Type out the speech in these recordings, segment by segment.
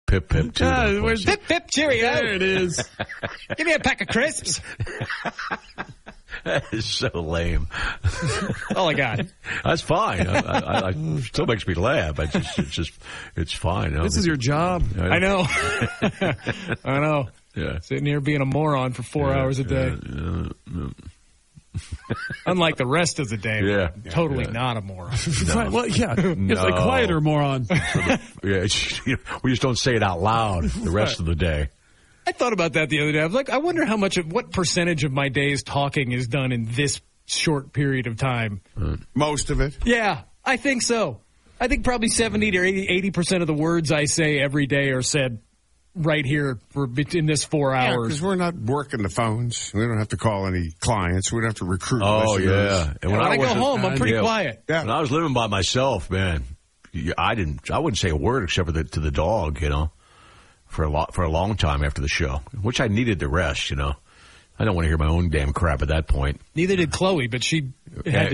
Pip Pip, too. Where's Pip Pip, cheerio. There it is. Give me a pack of crisps. That is so lame. Oh, my God. That's fine. I still makes me laugh. It's fine. This is your job. I know. I know. Yeah. Sitting here being a moron for 4 hours a day. Unlike the rest of the day. Yeah. Totally not a moron. Right, well, yeah. It's a quieter moron. Yeah, we just don't say it out loud the rest of the day. I thought about that the other day. I was like, I wonder what percentage of my day's talking is done in this short period of time. Most of it. Yeah, I think so. I think probably 70 to 80% of the words I say every day are said right here in this 4 Yeah, hours. because we're not working the phones. We don't have to call any clients. We don't have to recruit listeners. Yeah. And when I go home, I'm pretty quiet. Yeah. When I was living by myself, man, I wouldn't say a word except to the dog, for a long time after the show, which I needed the rest, I don't want to hear my own damn crap at that point. Neither did Chloe, but she she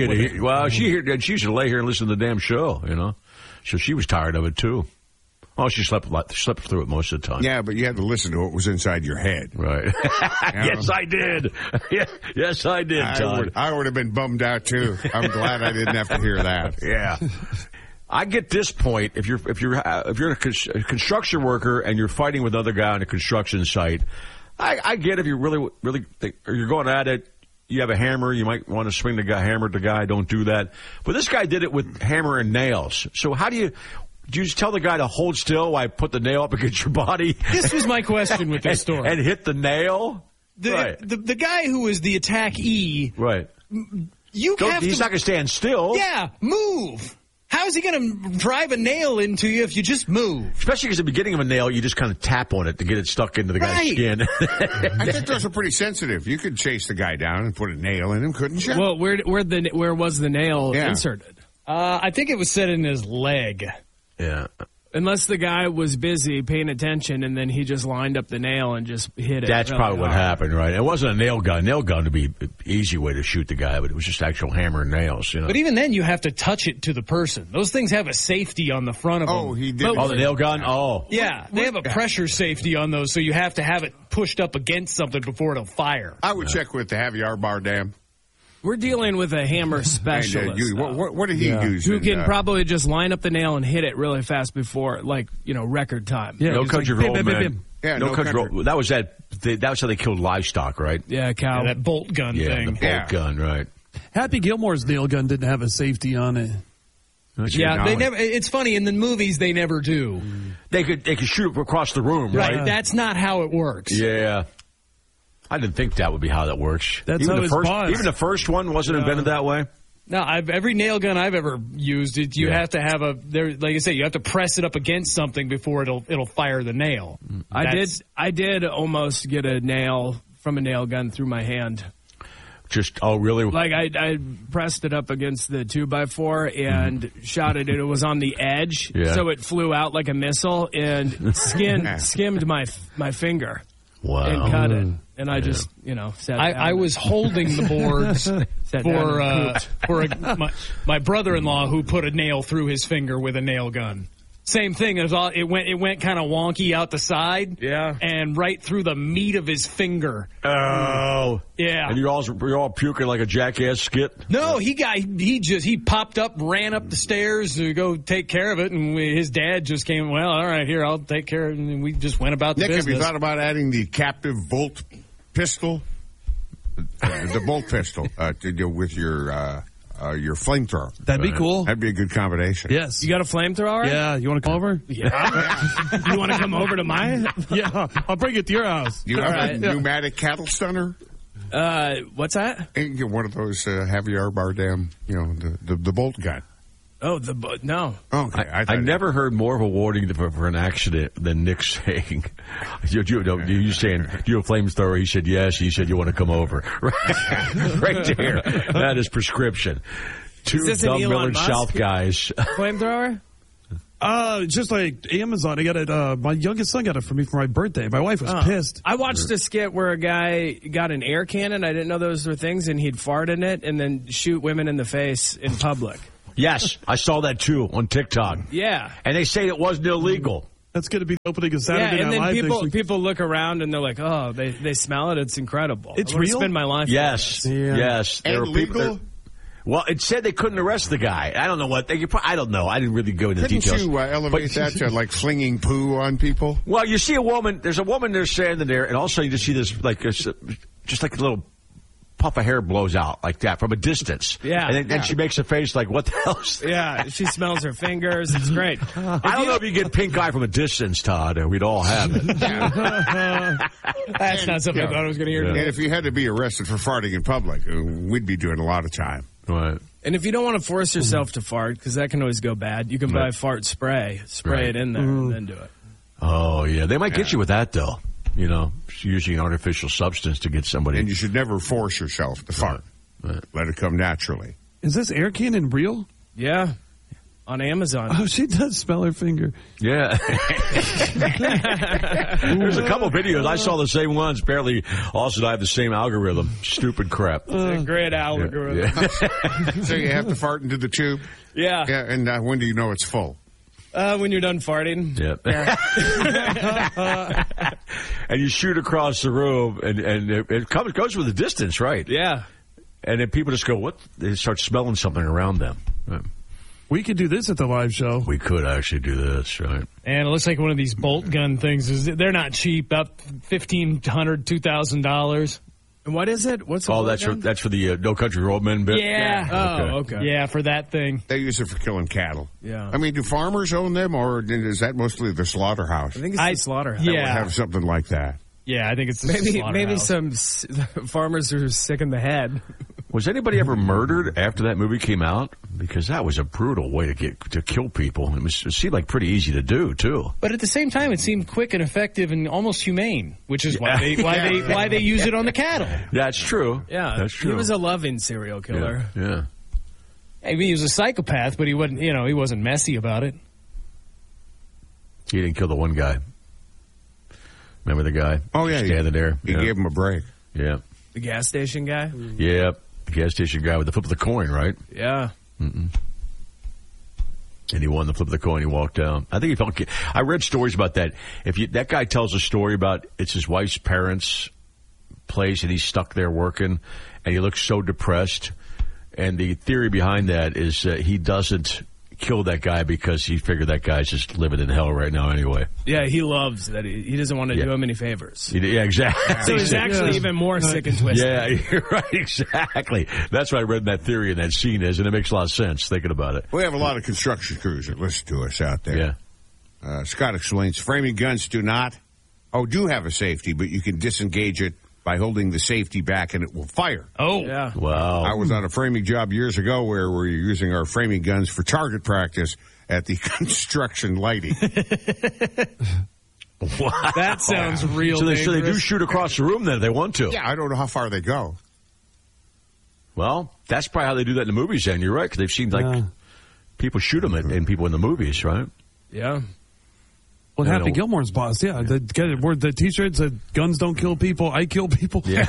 used to lay here and listen to the damn show, So she was tired of it too. Oh, she slept through it most of the time. Yeah, but you had to listen to what was inside your head. Right. Yes, I did. Yes, I did, Todd. I would have been bummed out too. I'm glad I didn't have to hear that. Yeah. I get this point if you're a construction worker and you're fighting with another guy on a construction site. I get if you really or you're going at it. You have a hammer. You might want to swing the guy, hammer the guy. Don't do that. But this guy did it with hammer and nails. So how do you just tell the guy to hold still while I put the nail up against your body? This was my question with this story. And hit the nail. The guy who was the attackee. Right. He's not going to stand still. Yeah, move. How is he going to drive a nail into you if you just move? Especially because at the beginning of a nail, you just kind of tap on it to get it stuck into the guy's skin. I think those are pretty sensitive. You could chase the guy down and put a nail in him, couldn't you? Well, where was the nail inserted? I think it was set in his leg. Yeah. Unless the guy was busy paying attention and then he just lined up the nail and just hit it. That's probably what happened, right? It wasn't a nail gun. Nail gun would be an easy way to shoot the guy, but it was just actual hammer and nails, But even then, you have to touch it to the person. Those things have a safety on the front of them. Oh, he did. The nail gun? Oh. Yeah, they have a pressure safety on those, so you have to have it pushed up against something before it'll fire. I would check with the Javier Bardem. We're dealing with a hammer specialist. What did he use? Who can probably just line up the nail and hit it really fast before, record time. Yeah, No Country for Old Men. Yeah, No Country for Old Men. That was how they killed livestock, right? Yeah, cow. Yeah, that bolt gun thing. The bolt gun, right. Happy Gilmore's nail gun didn't have a safety on it. Yeah, they never. It's funny, in the movies they never do. They could shoot across the room, right? Right, that's not how it works. Yeah. I didn't think that would be how that works. That's even how even the first one wasn't invented that way. No, every nail gun I've ever used, you have to have like I say, you have to press it up against something before it'll fire the nail. I did almost get a nail from a nail gun through my hand. Really? Like I pressed it up against the 2x4 and shot it, and it was on the edge, so it flew out like a missile and skimmed my finger. Wow. And cut it. And I just, sat down. I was holding the boards for my brother-in-law who put a nail through his finger with a nail gun. Same thing. It went kind of wonky out the side. Yeah. And right through the meat of his finger. Oh. Yeah. And you're all puking like a jackass skit? No, he popped up, ran up the stairs to go take care of it, and his dad just came, well, all right, here, I'll take care of it, and we just went about the business. Nick, have you thought about adding the captive bolt pistol? The bolt pistol to deal with your flamethrower. That'd be cool. That'd be a good combination. Yes. You got a flamethrower? Yeah. You want to come over? Yeah. You want to come over to mine? Yeah. I'll bring it to your house. You have a pneumatic cattle stunner? What's that? You can get one of those Javier Bardem, the bolt gun. Oh, no. Okay. I never heard more of a warning for an accident than Nick saying, you saying, do you have a flamethrower? He said, yes. He said, you want to come over. Right there. That is prescription. Two dumb Millard South guys. Flamethrower? Just like Amazon. I got it. My youngest son got it for me for my birthday. My wife was pissed. I watched a skit where a guy got an air cannon. I didn't know those were things, and he'd fart in it and then shoot women in the face in public. Yes, I saw that too on TikTok. Yeah. And they say it wasn't illegal. That's going to be the opening of Saturday Yeah, and Night then Live. people look around and they're like, oh, they smell it. It's incredible. It's I wanna real? spend my life. Yes, yes. There And were people legal? that- well, it said they couldn't arrest the guy. I don't know what. I don't know. I didn't really go into Couldn't details. you elevate that to like flinging poo on people? Well, you see a woman. There's a woman there standing there, and also you just see this just like a little puff of hair blows out like that from a distance. Yeah. And then she makes a face like, "What the hell's?" Yeah, she smells her fingers. It's great. I don't know if you get pink eye from a distance, Todd. We'd all have it. That's not something I thought I was going to hear. Yeah. today. And if you had to be arrested for farting in public, we'd be doing a lot of time. Right. And if you don't want to force yourself to fart, because that can always go bad, you can buy fart spray. Spray it in there and then do it. Oh yeah, they might get you with that though. You know, using an artificial substance to get somebody. And you should never force yourself to fart. Right. Let it come naturally. Is this air cannon real? Yeah, on Amazon. Oh, she does smell her finger. Yeah. There's a couple videos. I saw the same ones. Apparently, also I have the same algorithm. Stupid crap. It's a great algorithm. Yeah. So you have to fart into the tube? Yeah. Yeah, and when do you know it's full? When you're done farting. Yep. And you shoot across the room, and it goes with the distance, right? Yeah. And then people just go, what? They start smelling something around them. Right. We could do this at the live show. We could actually do this, right? And it looks like one of these bolt gun things. They're not cheap, up $1,500, $2,000. And what is it? What's Oh, that's for the No Country for Old Men bit? Yeah. Oh, okay. Yeah, for that thing. They use it for killing cattle. Yeah. I mean, do farmers own them, or is that mostly the slaughterhouse? I think it's the slaughterhouse. That would Yeah. have something like that. Yeah, I think it's the Maybe slaughterhouse. some farmers are sick in the head. Was anybody ever murdered after that movie came out? Because that was a brutal way to kill people. It seemed like pretty easy to do too. But at the same time, it seemed quick and effective and almost humane, which is why they use it on the cattle. That's true. Yeah, that's true. He was a loving serial killer. Yeah. I mean, he was a psychopath, but he wasn't messy about it. He didn't kill the one guy. Remember the guy? Oh, yeah. Standing there. He gave him a break. Yeah. The gas station guy? Yeah. The gas station guy with the flip of the coin, right? Yeah. And he won the flip of the coin. He walked down. I think he felt. I read stories about that. That guy tells a story about it's his wife's parents' place, and he's stuck there working, and he looks so depressed. And the theory behind that is he doesn't kill that guy because he figured that guy's just living in hell right now anyway. Yeah, he loves that. He doesn't want to do him any favors. Yeah, exactly. So he's actually even more sick and twisted. Yeah, you're right, exactly. That's what I read in that theory and that scene is, and it makes a lot of sense thinking about it. We have a lot of construction crews that listen to us out there. Yeah. Scott explains framing guns do have a safety, but you can disengage it by holding the safety back and it will fire. Oh. Yeah. Wow. I was on a framing job years ago where we were using our framing guns for target practice at the construction lighting. Wow. That sounds real So they dangerous. do shoot across the room then if they want to. Yeah, I don't know how far they go. Well, that's probably how they do that in the movies then. You're right, because they've seen people shoot them and people in the movies, right? Yeah. Well, I Happy know. Gilmore's boss, yeah. The T-shirt said, guns don't kill people, I kill people. Yeah.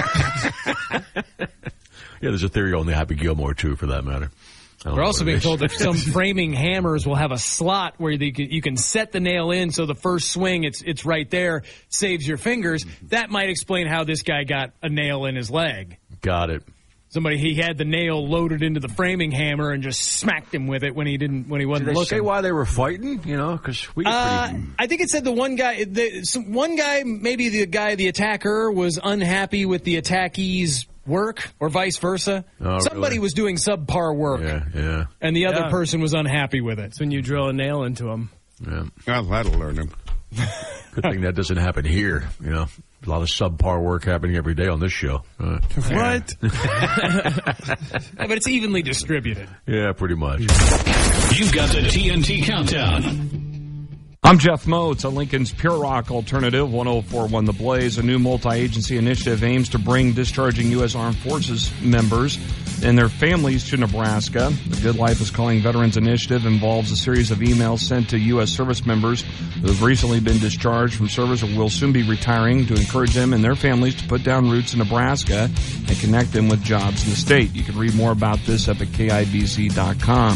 Yeah, there's a theory on the Happy Gilmore, too, for that matter. We're also being told that some framing hammers will have a slot where you can set the nail in so the first swing, it's right there, saves your fingers. That might explain how this guy got a nail in his leg. Got it. He had the nail loaded into the framing hammer and just smacked him with it when he wasn't Did they looking. say why they were fighting? You know, because we get pretty... I think it said the one guy, maybe the attacker was unhappy with the attackee's work or vice versa. Oh, Somebody really? was doing subpar work. Yeah. And the other person was unhappy with it. It's when you drill a nail into him. Yeah. Well, that'll learn them. Good thing that doesn't happen here, you know. A lot of subpar work happening every day on this show. What? But it's evenly distributed. Yeah, pretty much. You've got the TNT Countdown. I'm Jeff Moats, a Lincoln's Pure Rock Alternative, 104.1 The Blaze. A new multi-agency initiative aims to bring discharging U.S. Armed Forces members and their families to Nebraska. The Good Life is Calling Veterans Initiative involves a series of emails sent to U.S. service members who have recently been discharged from service or will soon be retiring to encourage them and their families to put down roots in Nebraska and connect them with jobs in the state. You can read more about this up at KIBZ.com.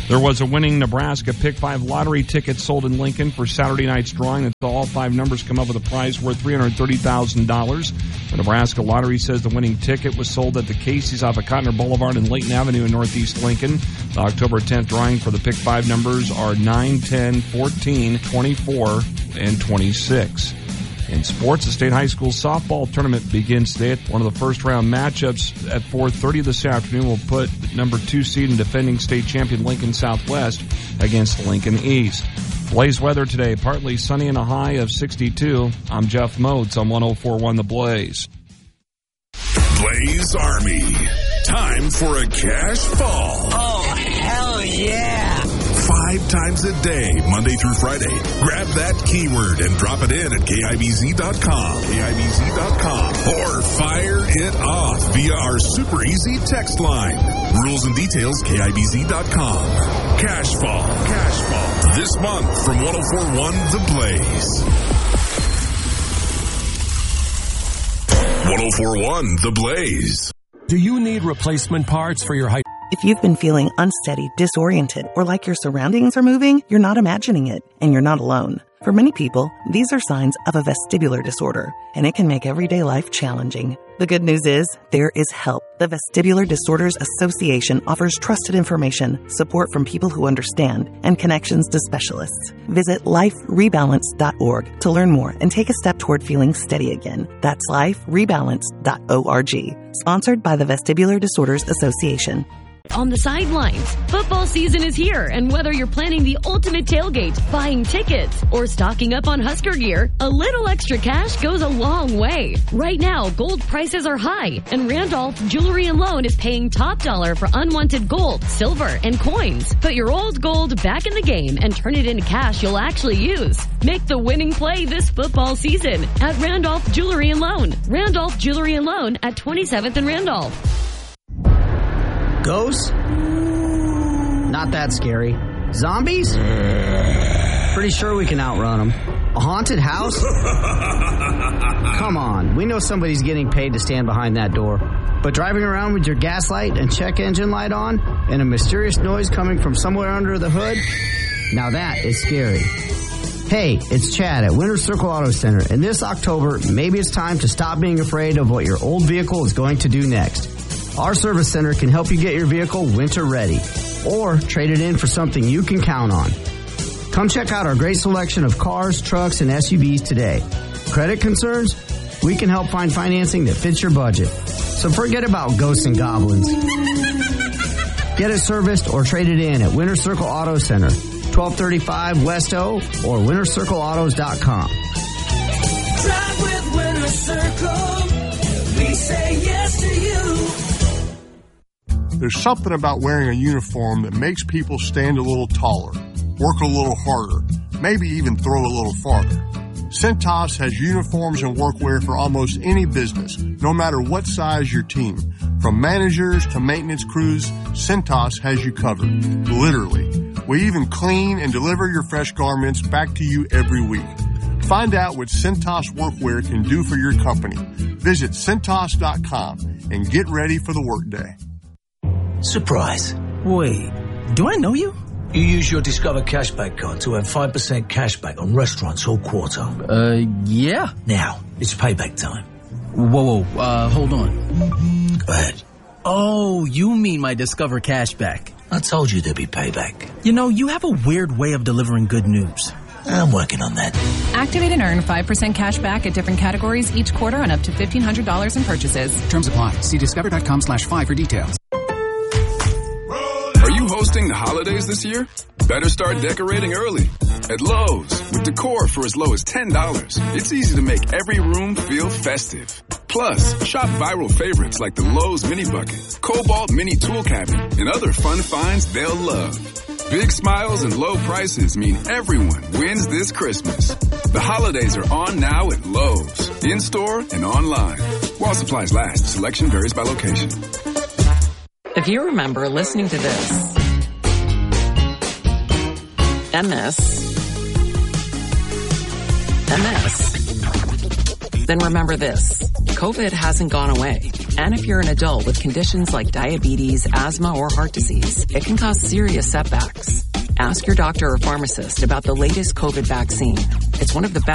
There was a winning Nebraska Pick 5 lottery ticket sold in Lincoln for Saturday night's drawing until all 5 numbers come up with a prize worth $330,000. The Nebraska Lottery says the winning ticket was sold at the Casey's off of Cotner Boulevard and Layton Avenue in Northeast Lincoln. The October 10th drawing for the Pick 5 numbers are 9, 10, 14, 24, and 26. In sports, the state high school softball tournament begins today. One of the first-round matchups at 4:30 this afternoon will put number 2 seed and defending state champion Lincoln Southwest against Lincoln East. Blaze weather today, partly sunny and a high of 62. I'm Jeff Moats on 104.1 The Blaze. Blaze Army. Time for a cash fall. Oh, hell yeah. 5 times a day, Monday through Friday. Grab that keyword and drop it in at KIBZ.com. KIBZ.com. Or fire it off via our super easy text line. Rules and details, KIBZ.com. Cash fall. Cash fall. This month from 104.1 The Blaze. 104.1 The Blaze. Do you need replacement parts for your If you've been feeling unsteady, disoriented, or like your surroundings are moving, you're not imagining it, and you're not alone. For many people, these are signs of a vestibular disorder, and it can make everyday life challenging. The good news is, there is help. The Vestibular Disorders Association offers trusted information, support from people who understand, and connections to specialists. Visit liferebalance.org to learn more and take a step toward feeling steady again. That's liferebalance.org. Sponsored by the Vestibular Disorders Association. On the sidelines, football season is here, and whether you're planning the ultimate tailgate, buying tickets, or stocking up on Husker gear, a little extra cash goes a long way. Right now, gold prices are high, and Randolph Jewelry and Loan is paying top dollar for unwanted gold, silver, and coins. Put your old gold back in the game and turn it into cash you'll actually use. Make the winning play this football season at Randolph Jewelry and Loan. Randolph Jewelry and Loan at 27th and Randolph. Ghosts? Not that scary. Zombies? Pretty sure we can outrun them. A haunted house? Come on, we know somebody's getting paid to stand behind that door. But driving around with your gas light and check engine light on, and a mysterious noise coming from somewhere under the hood? Now that is scary. Hey, it's Chad at Winter Circle Auto Center, and this October, maybe it's time to stop being afraid of what your old vehicle is going to do next. Our service center can help you get your vehicle winter ready or trade it in for something you can count on. Come check out our great selection of cars, trucks, and SUVs today. Credit concerns? We can help find financing that fits your budget. So forget about ghosts and goblins. Get it serviced or trade it in at Winter Circle Auto Center, 1235 West O or wintercircleautos.com. Drive with Winter Circle. We say yes to you. There's something about wearing a uniform that makes people stand a little taller, work a little harder, maybe even throw a little farther. Cintas has uniforms and workwear for almost any business, no matter what size your team. From managers to maintenance crews, Cintas has you covered. Literally. We even clean and deliver your fresh garments back to you every week. Find out what Cintas workwear can do for your company. Visit Cintas.com and get ready for the workday. Surprise. Wait, do I know you? You use your Discover Cashback card to earn 5% cashback on restaurants all quarter. Yeah. Now, it's payback time. Whoa, hold on. Go ahead. Oh, you mean my Discover Cashback. I told you there'd be payback. You know, you have a weird way of delivering good news. I'm working on that. Activate and earn 5% cash back at different categories each quarter on up to $1,500 in purchases. Terms apply. See discover.com/5 for details. Are you hosting the holidays this year? Better start decorating early. At Lowe's, with decor for as low as $10, it's easy to make every room feel festive. Plus, shop viral favorites like the Lowe's Mini Bucket, Cobalt Mini Tool Cabinet, and other fun finds they'll love. Big smiles and low prices mean everyone wins this Christmas. The holidays are on now at Lowe's, in-store and online. While supplies last, selection varies by location. If you remember listening to this, MS, then remember this. COVID hasn't gone away. And if you're an adult with conditions like diabetes, asthma, or heart disease, it can cause serious setbacks. Ask your doctor or pharmacist about the latest COVID vaccine. It's one of the best